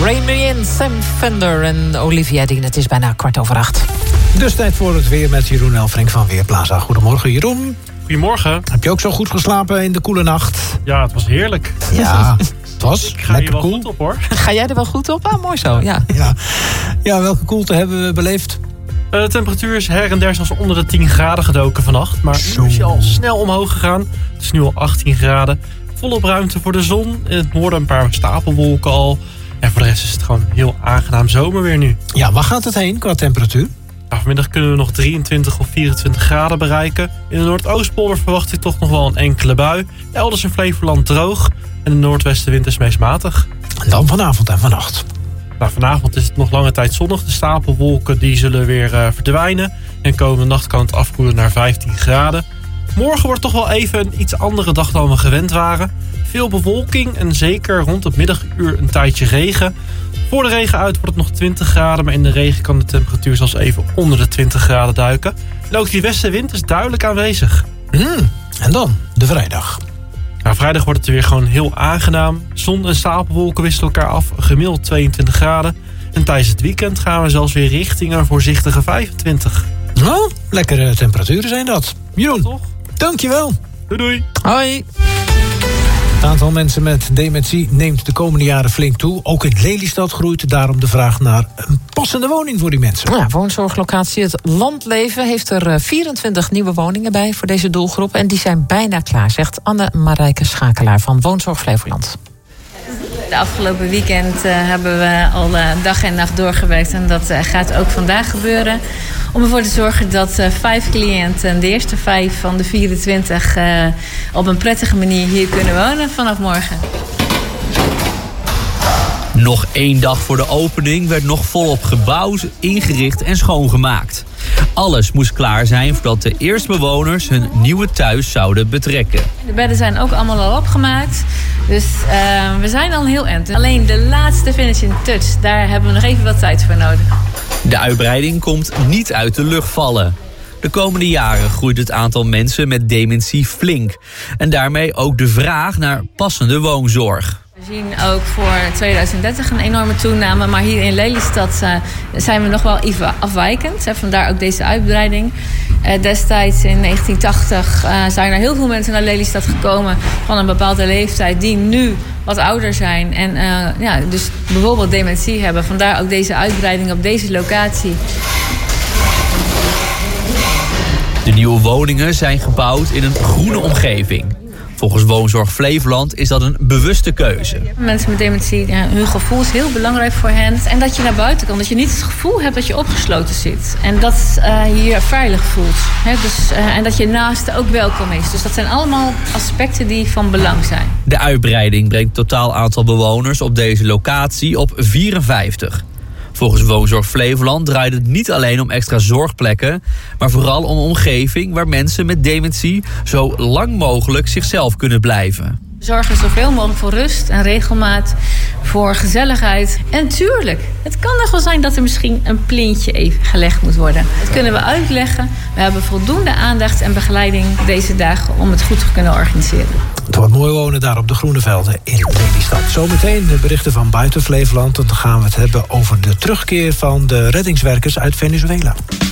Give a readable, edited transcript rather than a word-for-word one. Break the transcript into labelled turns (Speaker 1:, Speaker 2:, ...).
Speaker 1: Remy, Sam Fender en Olivia Dean. Het is bijna 7:15.
Speaker 2: Dus tijd voor het weer met Jeroen Elfrink van Weerplaza. Goedemorgen, Jeroen.
Speaker 3: Goedemorgen.
Speaker 2: Heb je ook zo goed geslapen in de koele nacht?
Speaker 3: Ja, het was heerlijk.
Speaker 2: Ja, het was
Speaker 3: Ik ga hier wel goed op, hoor.
Speaker 1: Ga jij er wel goed op? Ah, mooi zo, ja.
Speaker 2: Ja, welke koelte hebben we beleefd?
Speaker 3: De temperatuur is her en der zelfs onder de 10 graden gedoken vannacht. Maar nu is je al snel omhoog gegaan. Het is nu al 18 graden. Volop ruimte voor de zon. In het noorden een paar stapelwolken al. En voor de rest is het gewoon heel aangenaam zomerweer nu.
Speaker 2: Ja, waar gaat het heen qua temperatuur?
Speaker 3: Nou, vanmiddag kunnen we nog 23 of 24 graden bereiken. In de Noordoostpolder verwacht ik toch nog wel een enkele bui. Elders in Flevoland droog. En de noordwestenwind is meest matig.
Speaker 2: En dan vanavond en vannacht.
Speaker 3: Nou, vanavond is het nog lange tijd zonnig. De stapelwolken die zullen weer verdwijnen. En komende nacht kan het afkoelen naar 15 graden. Morgen wordt toch wel even een iets andere dag dan we gewend waren. Veel bewolking en zeker rond het middaguur een tijdje regen. Voor de regen uit wordt het nog 20 graden... maar in de regen kan de temperatuur zelfs even onder de 20 graden duiken. En ook die westenwind is duidelijk aanwezig.
Speaker 2: En dan de vrijdag.
Speaker 3: Nou, vrijdag wordt het weer gewoon heel aangenaam. Zon en stapelwolken wisselen elkaar af, gemiddeld 22 graden. En tijdens het weekend gaan we zelfs weer richting een voorzichtige 25.
Speaker 2: Nou, lekkere temperaturen zijn dat. Jeroen,
Speaker 3: toch?
Speaker 2: Dankjewel.
Speaker 3: Doei doei.
Speaker 1: Hoi.
Speaker 2: Het aantal mensen met dementie neemt de komende jaren flink toe. Ook in Lelystad groeit daarom de vraag naar een passende woning voor die mensen.
Speaker 1: Ja, woonzorglocatie Het Landleven heeft er 24 nieuwe woningen bij voor deze doelgroep. En die zijn bijna klaar, zegt Anne-Marijke Schakelaar van Woonzorg Flevoland.
Speaker 4: De afgelopen weekend hebben we al dag en nacht doorgewerkt. En dat gaat ook vandaag gebeuren. Om ervoor te zorgen dat 5 cliënten, de eerste 5 van de 24... op een prettige manier hier kunnen wonen vanaf morgen.
Speaker 5: Nog 1 dag voor de opening werd nog volop gebouwd, ingericht en schoongemaakt. Alles moest klaar zijn voordat de eerstbewoners hun nieuwe thuis zouden betrekken.
Speaker 4: De bedden zijn ook allemaal al opgemaakt. Dus we zijn al heel eind. Alleen de laatste finishing touch, daar hebben we nog even wat tijd voor nodig.
Speaker 5: De uitbreiding komt niet uit de lucht vallen. De komende jaren groeit het aantal mensen met dementie flink. En daarmee ook de vraag naar passende woonzorg.
Speaker 4: We zien ook voor 2030 een enorme toename. Maar hier in Lelystad zijn we nog wel even afwijkend. Vandaar ook deze uitbreiding. Destijds in 1980 zijn er heel veel mensen naar Lelystad gekomen van een bepaalde leeftijd die nu wat ouder zijn. En dus bijvoorbeeld dementie hebben. Vandaar ook deze uitbreiding op deze locatie.
Speaker 5: De nieuwe woningen zijn gebouwd in een groene omgeving. Volgens Woonzorg Flevoland is dat een bewuste keuze.
Speaker 4: Mensen met dementie, hun gevoel is heel belangrijk voor hen. En dat je naar buiten kan, dat je niet het gevoel hebt dat je opgesloten zit. En dat je je veilig voelt. En dat je naaste ook welkom is. Dus dat zijn allemaal aspecten die van belang zijn.
Speaker 5: De uitbreiding brengt het totaal aantal bewoners op deze locatie op 54. Volgens Woonzorg Flevoland draait het niet alleen om extra zorgplekken, maar vooral om een omgeving waar mensen met dementie zo lang mogelijk zichzelf kunnen blijven.
Speaker 4: Zorgen zoveel mogelijk voor rust en regelmaat, voor gezelligheid. En tuurlijk, het kan nog wel zijn dat er misschien een plintje even gelegd moet worden. Dat kunnen we uitleggen. We hebben voldoende aandacht en begeleiding deze dagen om het goed te kunnen organiseren.
Speaker 2: Het wordt mooi wonen daar op de groene velden in Lelystad. Zometeen de berichten van buiten Flevoland. Dan gaan we het hebben over de terugkeer van de reddingswerkers uit Venezuela.